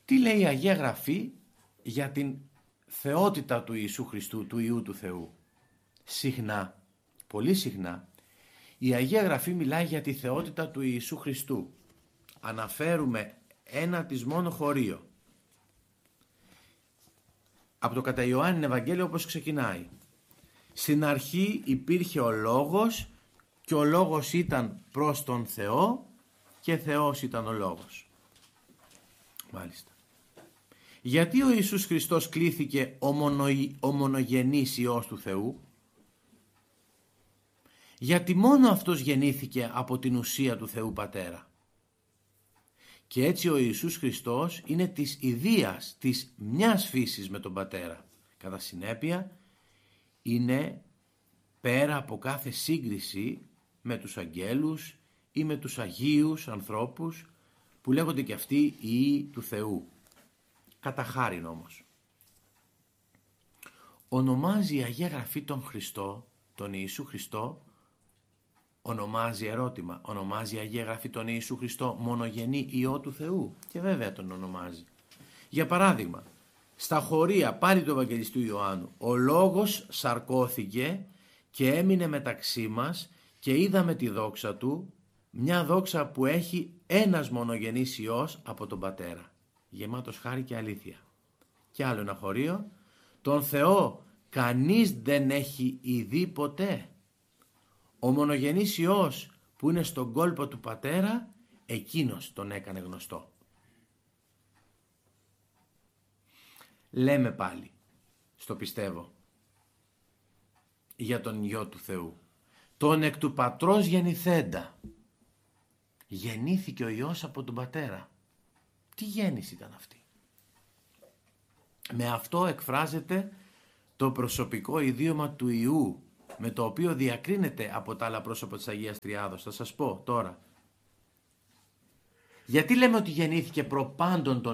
Τι λέει η Αγία Γραφή για την θεότητα του Ιησού Χριστού, του Υιού του Θεού? Συχνά, πολύ συχνά, η Αγία Γραφή μιλάει για τη θεότητα του Ιησού Χριστού. Αναφέρουμε ένα της μόνο χωρίο. Από το κατά Ιωάννην Ευαγγέλιο, όπως ξεκινάει. Στην αρχή υπήρχε ο Λόγος και ο Λόγος ήταν προς τον Θεό και Θεός ήταν ο Λόγος. Μάλιστα. Γιατί ο Ιησούς Χριστός κλήθηκε ο μονογενής Υιός του Θεού? Γιατί μόνο αυτός γεννήθηκε από την ουσία του Θεού Πατέρα. Και έτσι ο Ιησούς Χριστός είναι της ιδίας, της μιας φύσης με τον Πατέρα. Κατά συνέπεια είναι πέρα από κάθε σύγκριση με τους αγγέλους ή με τους αγίους ανθρώπους που λέγονται και αυτοί Υιοί του Θεού. Κατά χάριν όμως. Ονομάζει η Αγία Γραφή τον Χριστό, τον Ιησού Χριστό, ονομάζει ερώτημα, ονομάζει η Αγία Γραφή τον Ιησού Χριστό μονογενή Υιό του Θεού? Και βέβαια τον ονομάζει. Για παράδειγμα, στα χωρία πάλι του Ευαγγελιστού Ιωάννου, ο Λόγος σαρκώθηκε και έμεινε μεταξύ μας και είδαμε τη δόξα του, μια δόξα που έχει ένας μονογενής Υιός από τον Πατέρα, γεμάτος χάρη και αλήθεια. Και άλλο ένα χωρίο, τον Θεό κανείς δεν έχει ειδεί ποτέ. Ο μονογενής Υιός που είναι στον κόλπο του Πατέρα, εκείνος τον έκανε γνωστό. Λέμε πάλι, στο πιστεύω, για τον Υιό του Θεού. Τον εκ του Πατρός γεννηθέντα. Γεννήθηκε ο Υιός από τον Πατέρα. Τι γέννηση ήταν αυτή? Με αυτό εκφράζεται το προσωπικό ιδίωμα του Υιού, με το οποίο διακρίνεται από τα άλλα πρόσωπα της Αγίας Τριάδος. Θα σας πω τώρα. Γιατί λέμε ότι γεννήθηκε προπάντων τον